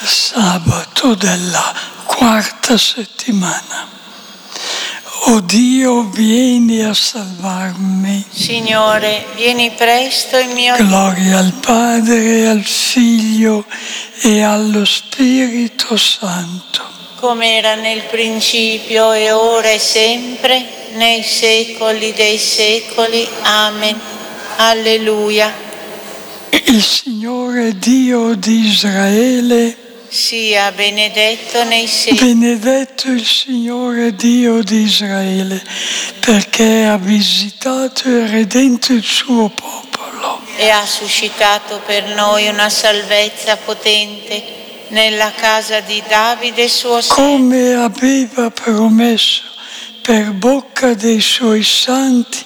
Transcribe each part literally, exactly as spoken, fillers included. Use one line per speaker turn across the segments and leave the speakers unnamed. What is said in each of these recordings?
Sabato della quarta settimana. O Dio, vieni a salvarmi.
Signore, vieni presto in mio aiuto.
Gloria al Padre, al Figlio e allo Spirito Santo.
Come era nel principio e ora e sempre, nei secoli dei secoli. Amen. Alleluia.
Il Signore Dio di Israele
sia benedetto nei secoli.
Benedetto il Signore Dio di Israele, perché ha visitato e redento il suo popolo.
E ha suscitato per noi una salvezza potente nella casa di Davide suo servo.
Come aveva promesso per bocca dei suoi santi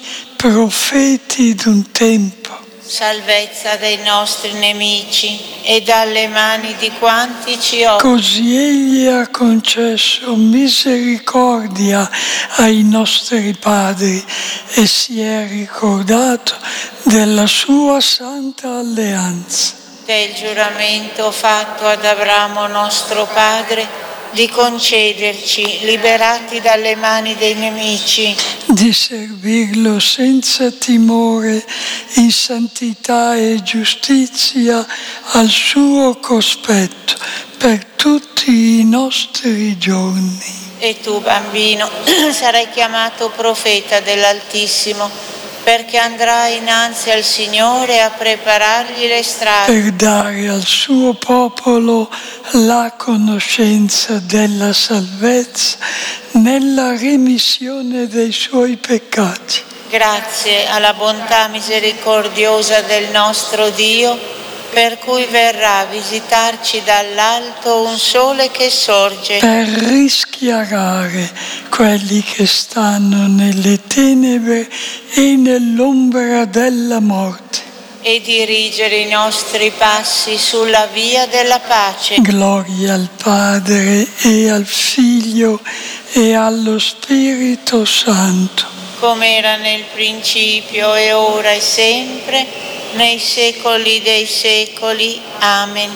profeti d'un tempo.
Salvezza dei nostri nemici e dalle mani di quanti ci odiano.
Così egli ha concesso misericordia ai nostri padri e si è ricordato della sua santa alleanza.
Del giuramento fatto ad Abramo nostro padre di concederci, liberati dalle mani dei nemici,
di servirlo senza timore, in santità e giustizia al suo cospetto per tutti i nostri giorni.
E tu, bambino, sarai chiamato profeta dell'Altissimo, perché andrai innanzi al Signore a preparargli le strade.
Per dare al suo popolo la conoscenza della salvezza nella remissione dei suoi peccati.
Grazie alla bontà misericordiosa del nostro Dio, per cui verrà a visitarci dall'alto un sole che sorge.
Per rischiarare quelli che stanno nelle tenebre e nell'ombra della morte.
E dirigere i nostri passi sulla via della pace.
Gloria al Padre e al Figlio e allo Spirito Santo.
Come era nel principio e ora e sempre, nei secoli dei secoli. Amen.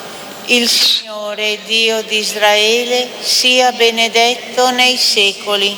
Il Signore Dio di Israele sia benedetto nei secoli.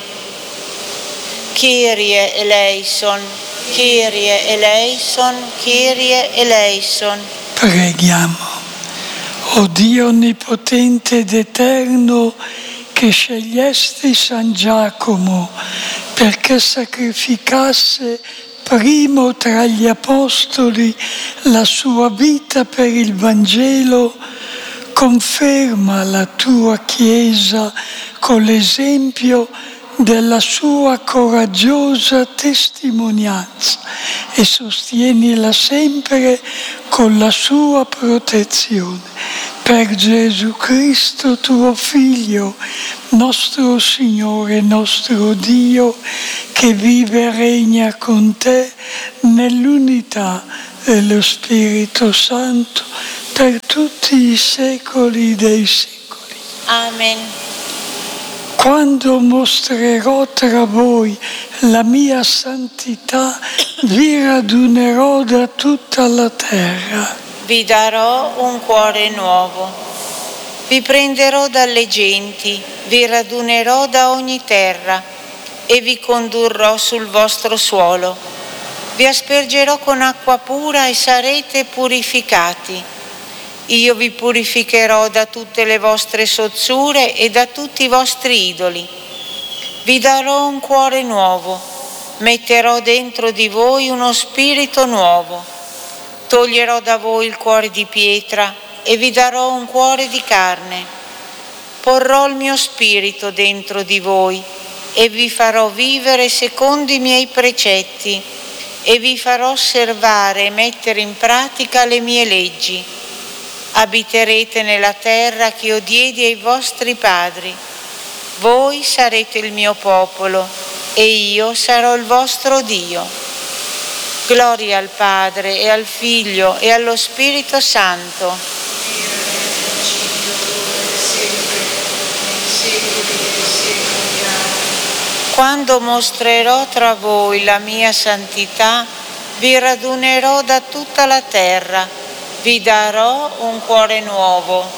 Kyrie eleison, Kyrie eleison, Kyrie eleison.
Preghiamo. O Dio onnipotente ed eterno, che scegliesti San Giacomo perché sacrificasse primo tra gli apostoli la sua vita per il Vangelo, conferma la tua Chiesa con l'esempio della sua coraggiosa testimonianza e sostienila sempre con la sua protezione. Per Gesù Cristo, tuo Figlio, nostro Signore, nostro Dio, che vive e regna con te nell'unità dello Spirito Santo per tutti i secoli dei secoli.
Amen.
Quando mostrerò tra voi la mia santità, vi radunerò da tutta la terra.
Vi darò un cuore nuovo. Vi prenderò dalle genti, vi radunerò da ogni terra e vi condurrò sul vostro suolo. Vi aspergerò con acqua pura e sarete purificati. Io vi purificherò da tutte le vostre sozzure e da tutti i vostri idoli. Vi darò un cuore nuovo, metterò dentro di voi uno spirito nuovo. Toglierò da voi il cuore di pietra e vi darò un cuore di carne. Porrò il mio spirito dentro di voi e vi farò vivere secondo i miei precetti e vi farò osservare e mettere in pratica le mie leggi. Abiterete nella terra che io diedi ai vostri padri. Voi sarete il mio popolo e io sarò il vostro Dio. Gloria al Padre e al Figlio e allo Spirito Santo. Quando mostrerò tra voi la mia santità, vi radunerò da tutta la terra, vi darò un cuore nuovo.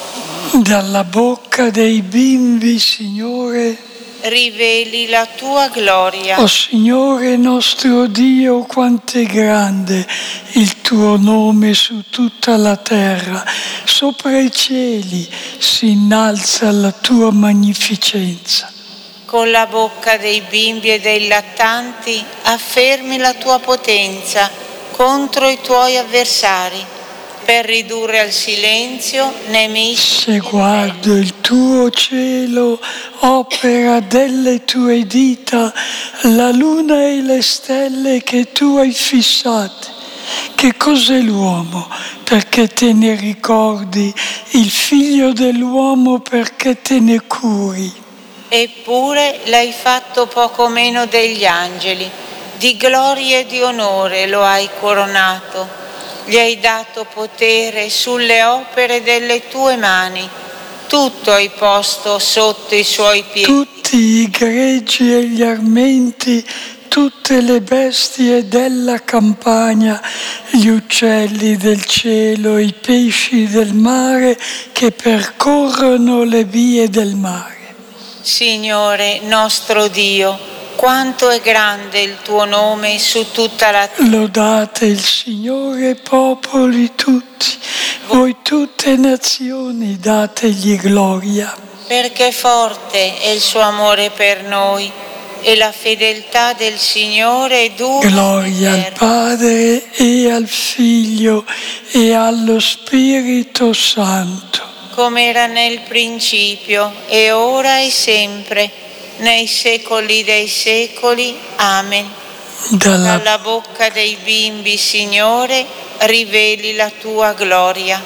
Dalla bocca dei bimbi, Signore,
riveli la tua gloria.
o Signore nostro Dio, quanto è grande il tuo nome su tutta la terra, sopra i cieli si innalza la tua magnificenza.
Con la bocca dei bimbi e dei lattanti affermi la tua potenza contro i tuoi avversari, per ridurre al silenzio nemici.
Se guardo il tuo cielo, opera delle tue dita, la luna e le stelle che tu hai fissate. Che cos'è l'uomo perché te ne ricordi, il figlio dell'uomo perché te ne curi?
Eppure l'hai fatto poco meno degli angeli, di gloria e di onore lo hai coronato, gli hai dato potere sulle opere delle tue mani, tutto hai posto sotto i suoi piedi.
Tutti i greggi e gli armenti, tutte le bestie della campagna, gli uccelli del cielo, i pesci del mare che percorrono le vie del mare.
Signore nostro Dio, quanto è grande il tuo nome su tutta la terra.
Lodate il Signore, popoli tutti, voi tutte nazioni dategli gloria.
Perché forte è il suo amore per noi e la fedeltà del Signore dura.
Gloria al Padre e al Figlio e allo Spirito Santo.
Come era nel principio, e ora e sempre, nei secoli dei secoli. Amen.
Dalla,
Dalla bocca dei bimbi, Signore, riveli la tua gloria.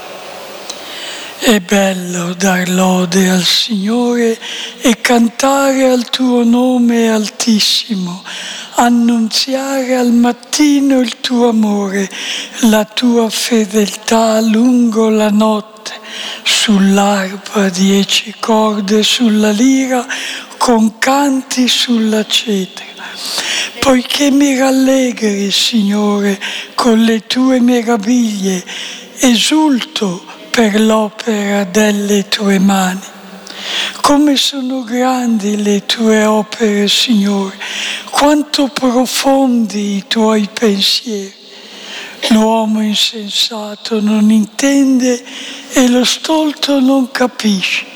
È bello dar lode al Signore e cantare al tuo nome altissimo, annunziare al mattino il tuo amore, la tua fedeltà lungo la notte. Sull'arpa dieci corde, sulla lira, con canti sulla cetra. Poiché mi rallegri, Signore, con le tue meraviglie, esulto per l'opera delle tue mani. Come sono grandi le tue opere, Signore, quanto profondi i tuoi pensieri. L'uomo insensato non intende e lo stolto non capisce,